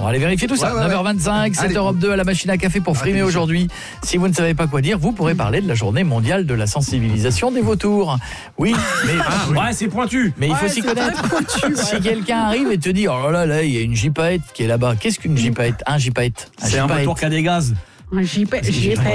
On va aller vérifier tout ça. 9h25, c'est Europe 2 à la machine à café pour frimer aujourd'hui. Si vous ne savez pas quoi dire, vous pourrez parler de la journée mondiale de la sensibilisation des vautours. Oui, mais ouais, c'est pointu. Mais il faut s'y connaître. Si quelqu'un arrive et te dit oh là, il y a une gypaète qui est là-bas. Qu'est-ce qu'une gypaète? Un gypaète. C'est un vautour qui a des gaz. Gypaète.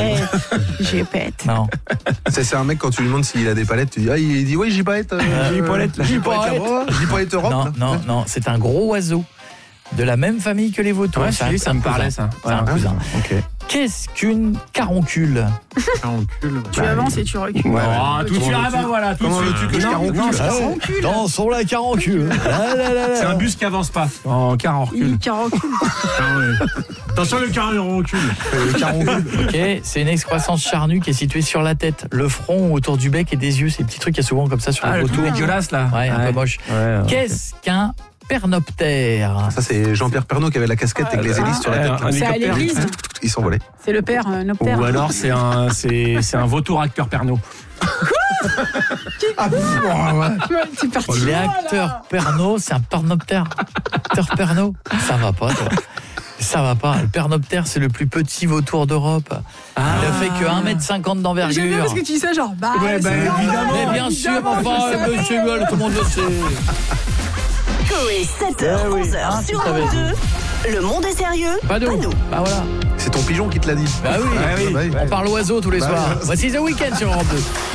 Non. C'est un mec, quand tu lui demandes s'il a des palettes, tu dis il dit oui, gypaète. Gypaète Europe. Non, c'est un gros oiseau de la même famille que les vautours. Ouais, ça me parlait ça. C'est un cousin. OK. Qu'est-ce qu'une caroncule? Tu avances et tu recules. Tout de suite, voilà. Comment veux-tu que je caroncule? Dansons la caroncule. C'est un bus qui avance pas. En car en recul. Une caroncule. Attention le car en recul. OK, c'est une excroissance charnue qui est située sur la tête, le front, autour du bec et des yeux. Ces petits trucs qu'il y a souvent comme ça sur les le vautours. truc dégueulasse là. Ouais, un peu moche. Ouais, Qu'est-ce qu'un pernoptère? Ça, c'est Jean-Pierre Pernaut qui avait la casquette avec les hélices sur la tête. C'est à l'église. Ils sont volés. C'est le père, Noptère. Ou alors c'est un vautour acteur Pernod. C'est parti. Les acteurs Pernod, c'est un pernoptère. Acteur Pernod, ça va pas, toi. Ça va pas. Le pernoptère, c'est le plus petit vautour d'Europe. Il a fait que 1m50 d'envergure. J'aime bien parce que tu dis ça, genre, évidemment. Mais bien sûr, enfin, monsieur Gueule, tout le monde le sait. Coé, 7h, 11h sur Europe 2. Le monde est sérieux? Pas nous. Bah voilà. C'est ton pigeon qui te l'a dit. Bah oui. On parle oiseau tous les soirs. Voici The Weeknd sur Europe 2.